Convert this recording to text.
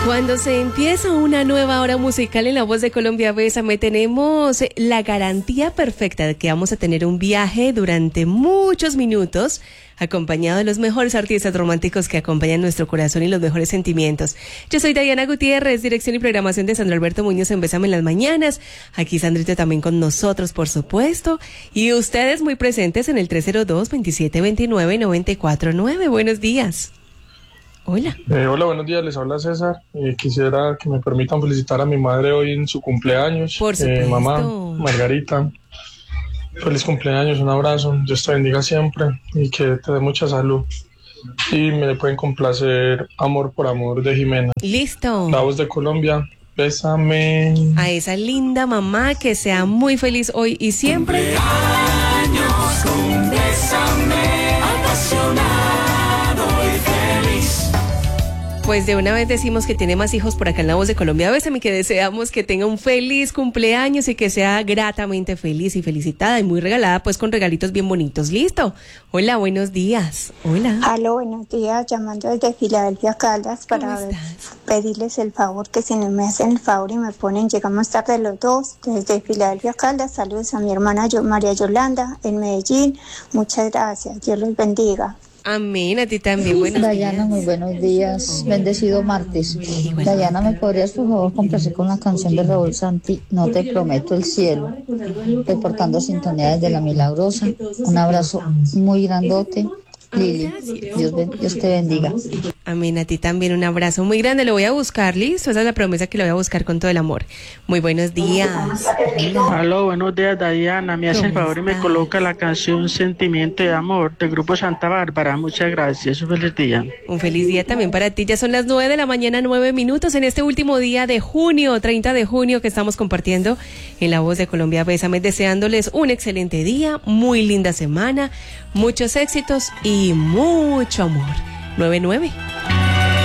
Cuando se empieza una nueva hora musical en La Voz de Colombia Bésame, tenemos la garantía perfecta de que vamos a tener un viaje durante muchos minutos, acompañado de los mejores artistas románticos que acompañan nuestro corazón y los mejores sentimientos. Yo soy Diana Gutiérrez, dirección y programación de Sandro Alberto Muñoz en Bésame en las mañanas. Aquí Sandrito también con nosotros, por supuesto. Y ustedes muy presentes en el 302-2729-949. Buenos días. Hola. Hola, buenos días, les habla César. Quisiera que me permitan felicitar a mi madre hoy en su cumpleaños. Por supuesto. Mamá, Margarita, feliz cumpleaños, un abrazo, Dios te bendiga siempre y que te dé mucha salud. Y me pueden complacer Amor por Amor de Jimena. Listo. La Voz de Colombia, bésame. A esa linda mamá, que sea muy feliz hoy y siempre. Cumpleaños con Bésame, apasionado y feliz. Pues de una vez decimos que tiene más hijos por acá en La Voz de Colombia Bésame, que deseamos que tenga un feliz cumpleaños y que sea gratamente feliz y felicitada y muy regalada, pues con regalitos bien bonitos. ¿Listo? Hola, buenos días. Hola. Aló, buenos días, llamando desde Filadelfia, Caldas, para pedirles el favor que si no me hacen el favor y me ponen, llegamos tarde los dos, desde Filadelfia, Caldas. Saludos a mi hermana María Yolanda en Medellín. Muchas gracias, Dios los bendiga. Amén, a ti también. Buenos Dayana, días. muy buenos días. Bendecido martes. Dayana, ¿me podrías por favor complacer con la canción de Raúl Santi, No te prometo el cielo? Reportando sintonía desde La Milagrosa. Un abrazo muy grandote. Lili, Dios te bendiga. Amén, a ti también un abrazo muy grande. Lo voy a buscar, listo. Esa es la promesa, que lo voy a buscar con todo el amor. Muy buenos días. Aló, buenos días, Diana. Me hace el favor y me coloca la canción Sentimiento de Amor del grupo Santa Bárbara. Muchas gracias. Un feliz día. Un feliz día también para ti. Ya son las 9 de la mañana, 9 minutos en este último día de junio, 30 de junio, que estamos compartiendo en La Voz de Colombia Bésame, deseándoles un excelente día, muy linda semana, muchos éxitos y mucho amor. 9-9.